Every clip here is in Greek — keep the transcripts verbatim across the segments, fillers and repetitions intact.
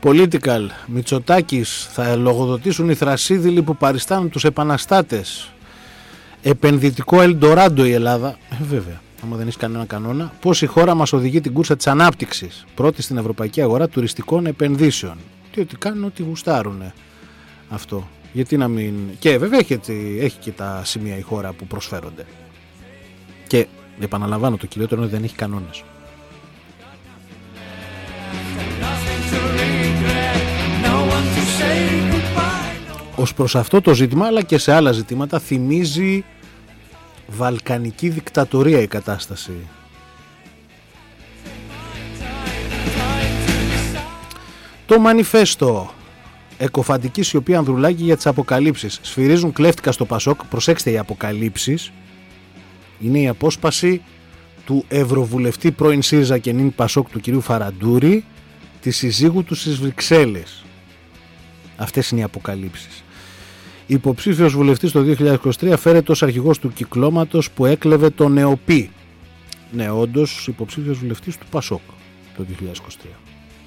Political. Μητσοτάκης, θα λογοδοτήσουν οι θρασίδηλοι που παριστάνουν τους επαναστάτες. Επενδυτικό Ελντοράντο η Ελλάδα. Ε, βέβαια, άμα δεν έχει κανένα κανόνα. Πώς η χώρα μας οδηγεί την κούρσα της ανάπτυξης. Πρώτη στην ευρωπαϊκή αγορά τουριστικών επενδύσεων. Τι ότι κάνουν, ότι γουστάρουν αυτό. Γιατί να μην. Και βέβαια έχει, έχει και τα σημεία η χώρα που προσφέρονται. Και επαναλαμβάνω, το κυριότερο είναι ότι δεν έχει κανόνες. Ως προς αυτό το ζήτημα, αλλά και σε άλλα ζητήματα, θυμίζει βαλκανική δικτατορία η κατάσταση. Το μανιφέστο. Εκοφαντική σιωπή Ανδρουλάκη για τις αποκαλύψεις. Σφυρίζουν κλέφτικα στο Πασόκ. Προσέξτε, οι αποκαλύψεις είναι η απόσπαση του Ευρωβουλευτή πρώην ΣΥΡΙΖΑ και νυν Πασόκ του κυρίου Φαραντούρη, τη συζύγου του στις Βρυξέλλες. Αυτές είναι οι αποκαλύψεις. Υποψήφιος βουλευτής το δύο χιλιάδες είκοσι τρία φέρεται ως αρχηγός του κυκλώματος που έκλεβε το ΝΕΟΠΗ. Ναι, όντως υποψήφιος βουλευτής του Πασόκ το δύο χιλιάδες είκοσι τρία.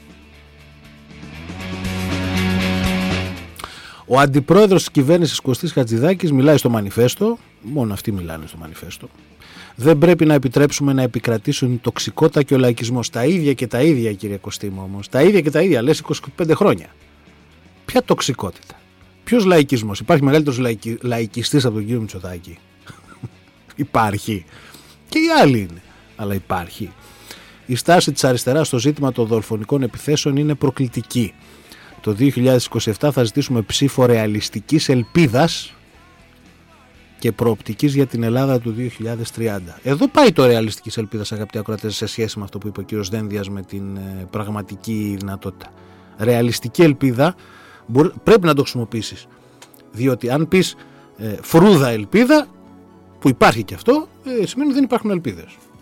Ο αντιπρόεδρος της κυβέρνησης Κωστής Χατζηδάκης μιλάει στο μανιφέστο, μόνο αυτοί μιλάνε στο μανιφέστο. Δεν πρέπει να επιτρέψουμε να επικρατήσουν η τοξικότητα και ο λαϊκισμός. Τα ίδια και τα ίδια, κύριε Κωστή μου, όμως. Τα ίδια και τα ίδια, λες είκοσι πέντε χρόνια. Ποια τοξικότητα? Ποιος λαϊκισμός? Υπάρχει μεγαλύτερος λαϊκι... λαϊκιστής από τον κύριο Μητσοτάκη? Υπάρχει. Και οι άλλοι είναι. Αλλά υπάρχει. Η στάση της αριστεράς στο ζήτημα των δολοφονικών επιθέσεων είναι προκλητική. Το δύο χιλιάδες είκοσι επτά θα ζητήσουμε ψήφο ρεαλιστικής ελπίδας και προοπτικής για την Ελλάδα του δύο χιλιάδες τριάντα. Εδώ πάει το ρεαλιστικής ελπίδας, αγαπητοί ακροατές, σε σχέση με αυτό που είπε ο κύριος Δένδιας με την ε, πραγματική δυνατότητα. Ρεαλιστική ελπίδα μπορεί, πρέπει να το χρησιμοποιήσεις. Διότι αν πεις ε, φρούδα ελπίδα, που υπάρχει και αυτό, ε, σημαίνει ότι δεν υπάρχουν ελπίδες.